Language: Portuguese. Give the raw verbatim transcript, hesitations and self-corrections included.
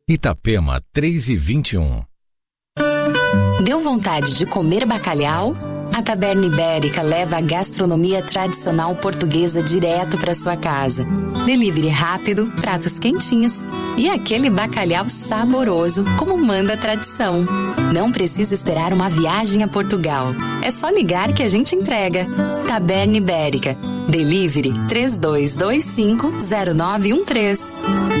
Itapema três e vinte e um. Deu vontade de comer bacalhau? A Taberna Ibérica leva a gastronomia tradicional portuguesa direto para sua casa. Delivery rápido, pratos quentinhos e aquele bacalhau saboroso, como manda a tradição. Não precisa esperar uma viagem a Portugal. É só ligar que a gente entrega. Taberna Ibérica. Delivery três dois dois cinco zero nove um três.